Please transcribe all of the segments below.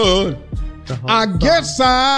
son. I guess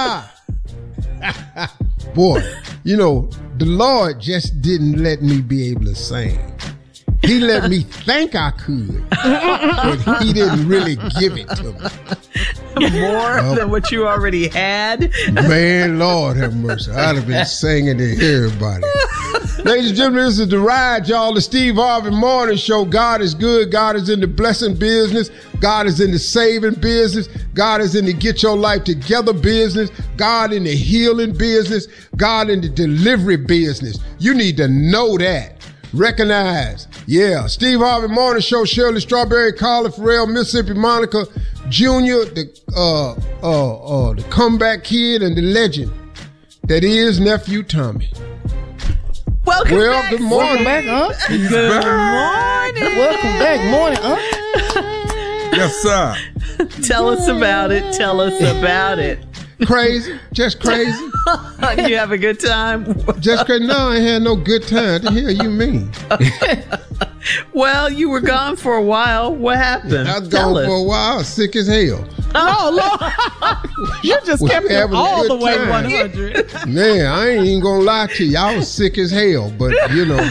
boy, you know, the Lord just didn't let me be able to sing. He let me think I could, but he didn't really give it to me. More than what you already had? Man, Lord have mercy. I'd have been singing to everybody. Ladies and gentlemen, this is The Ride, y'all. The Steve Harvey Morning Show. God is good. God is in the blessing business. God is in the saving business. God is in the get your life together business. God in the healing business. God in the delivery business. You need to know that. Recognize. Yeah. Steve Harvey Morning Show, Shirley Strawberry, Carla Farrell, Mississippi Monica Jr., the comeback kid and the legend that is Nephew Tommy. Welcome back. Good morning. Welcome back, huh? Good morning. Welcome back. Morning, huh? Yes, sir. Tell us about it. Tell us about it. Crazy. Just crazy. You have a good time? Just crazy. No, I ain't had no good time. The hell you mean? Well, you were gone for a while. What happened? I was gone for a while. Sick as hell. Oh, Lord. You just kept it all the way 100. Man, I ain't even gonna lie to you. I was sick as hell, but you know,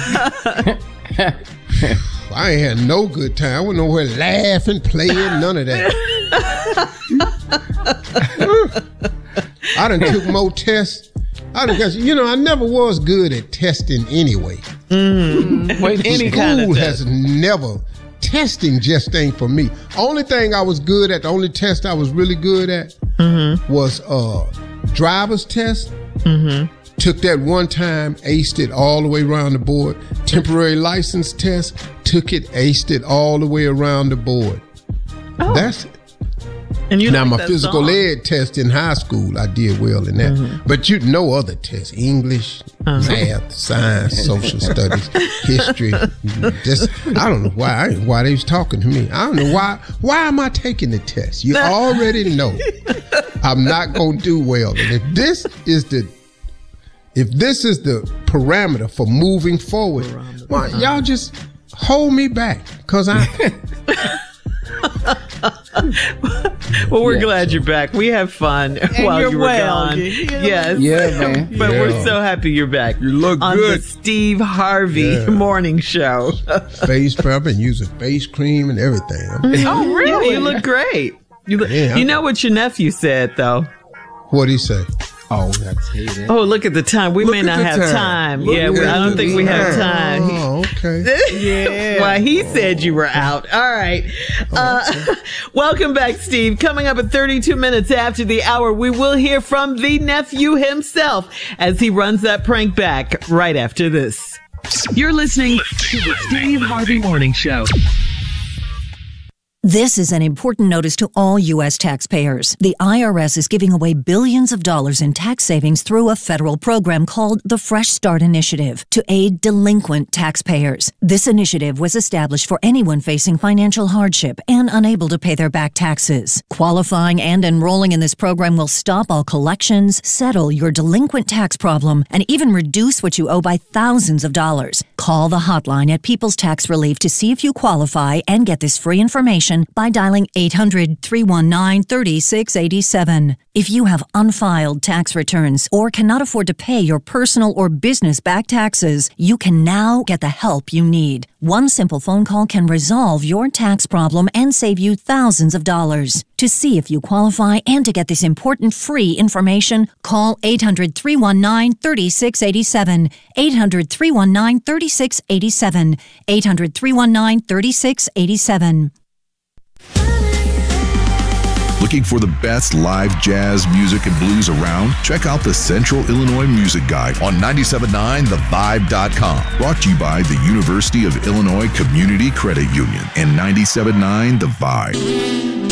I ain't had no good time. I wasn't nowhere laughing, playing, none of that. I done took more tests. I never was good at testing anyway. Any kind of School test. has never. Testing just ain't for me. Only thing I was good at, the only test I was really good at was driver's test. Took that one time, aced it all the way around the board. Temporary license test, took it, aced it all the way around the board. Oh. That's it. And you now like my that physical song. ed test in high school, I did well in that. But you know other tests: English, math, science, social studies, history. Just I don't know why they was talking to me. I don't know why. Why am I taking the test? You already know I'm not gonna do well. And if this is the parameter for moving forward, well, y'all just hold me back, cause I. Well, we're glad you're back. We have fun while you were gone. Yes. Yeah, man. But we're so happy you're back. You look on good. The Steve Harvey Morning Show. Face cream, I've been using face cream and everything. Oh, really? You look great. You know what your nephew said, though? What'd he say? Oh, that's it. Oh, look at the time. We may not have time. Yeah, I don't think we have time. Oh, okay. Yeah. Well, he said you were out. All right. Welcome back, Steve. Coming up at 32 minutes after the hour, we will hear from the nephew himself as he runs that prank back right after this. You're listening to the Steve Harvey Morning Show. This is an important notice to all U.S. taxpayers. The IRS is giving away billions of dollars in tax savings through a federal program called the Fresh Start Initiative to aid delinquent taxpayers. This initiative was established for anyone facing financial hardship and unable to pay their back taxes. Qualifying and enrolling in this program will stop all collections, settle your delinquent tax problem, and even reduce what you owe by thousands of dollars. Call the hotline at People's Tax Relief to see if you qualify and get this free information by dialing 800-319-3687. If you have unfiled tax returns or cannot afford to pay your personal or business back taxes, you can now get the help you need. One simple phone call can resolve your tax problem and save you thousands of dollars. To see if you qualify and to get this important free information, call 800-319-3687. 800-319-3687. 800-319-3687. Looking for the best live jazz music and blues around? Check out the Central Illinois Music Guide on 97.9thevibe.com. Brought to you by the University of Illinois Community Credit Union and 97.9 The Vibe.